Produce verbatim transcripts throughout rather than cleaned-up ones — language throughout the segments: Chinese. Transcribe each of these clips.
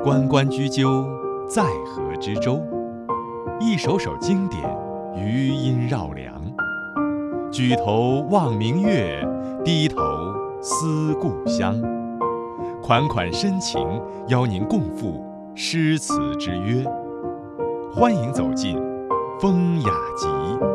关关雎鸠，在河之洲。一首首经典，余音绕梁。举头望明月，低头思故乡。款款深情，邀您共赴诗词之约。欢迎走进风雅集。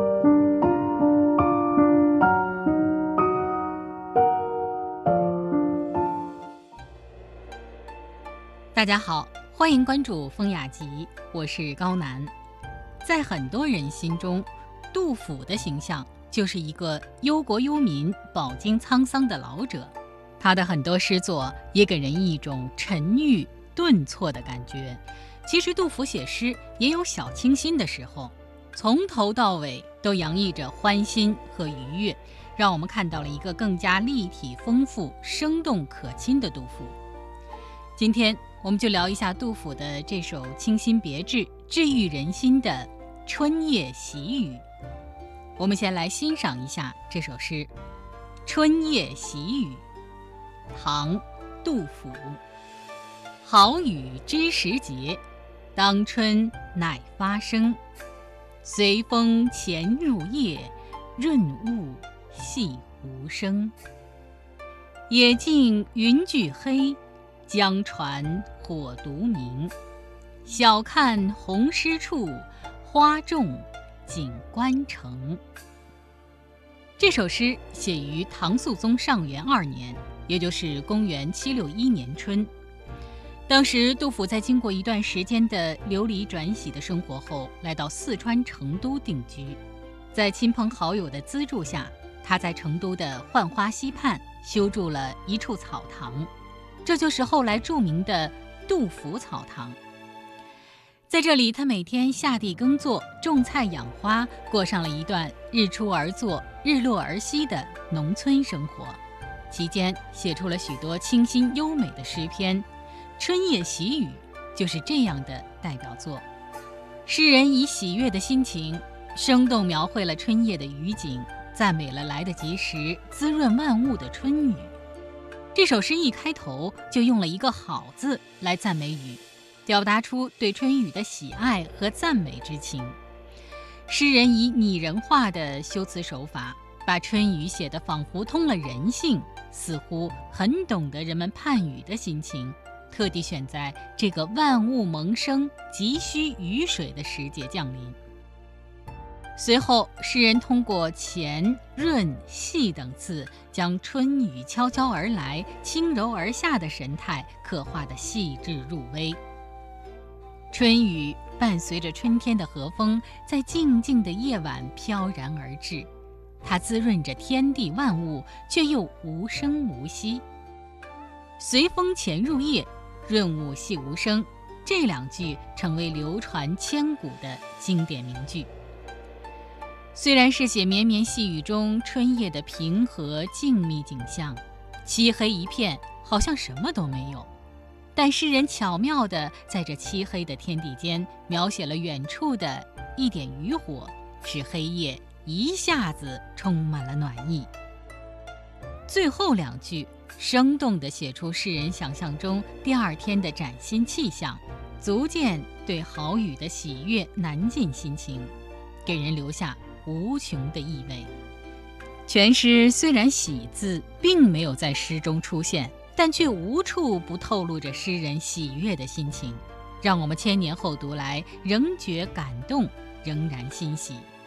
大家好，欢迎关注风雅集，我是高楠。在很多人心中，杜甫的形象就是一个忧国忧民、饱经沧桑的老者。他的很多诗作也给人一种沉郁顿挫的感觉。其实杜甫写诗也有小清新的时候，从头到尾都洋溢着欢欣和愉悦，让我们看到了一个更加立体丰富、生动可亲的杜甫。今天我们就聊一下杜甫的这首清新别致、治愈人心的《春夜喜雨》。我们先来欣赏一下这首诗《春夜喜雨》，唐·杜甫。好雨知时节，当春乃发生。随风潜入夜，润物细无声。野径云俱黑，江船火独明。晓看红湿处，花重锦官城。这首诗写于唐肃宗上元二年，也就是公元七六一年春。当时杜甫在经过一段时间的流离转徙的生活后，来到四川成都定居。在亲朋好友的资助下，他在成都的浣花溪畔修筑了一处草堂，这就是后来著名的杜甫草堂。在这里，他每天下地耕作，种菜养花，过上了一段日出而作、日落而息的农村生活。期间写出了许多清新优美的诗篇，《春夜喜雨》就是这样的代表作。诗人以喜悦的心情，生动描绘了春夜的雨景，赞美了来得及时、滋润万物的春雨。这首诗一开头就用了一个好字来赞美雨，表达出对春雨的喜爱和赞美之情。诗人以拟人化的修辞手法，把春雨写得仿佛通了人性，似乎很懂得人们盼雨的心情，特地选在这个万物萌生、急需雨水的时节降临。随后，诗人通过潜、润、细等字，将春雨悄悄而来、轻柔而下的神态刻画得细致入微。春雨伴随着春天的和风，在静静的夜晚飘然而至，它滋润着天地万物，却又无声无息。随风潜入夜，润物细无声，这两句成为流传千古的经典名句。虽然是写绵绵细雨中春夜的平和静谧景象，漆黑一片，好像什么都没有，但诗人巧妙地在这漆黑的天地间描写了远处的一点渔火，使黑夜一下子充满了暖意。最后两句生动地写出诗人想象中第二天的崭新气象，足见对好雨的喜悦难尽心情，给人留下无穷的意味。全诗虽然喜字并没有在诗中出现，但却无处不透露着诗人喜悦的心情，让我们千年后读来仍觉感动，仍然欣喜。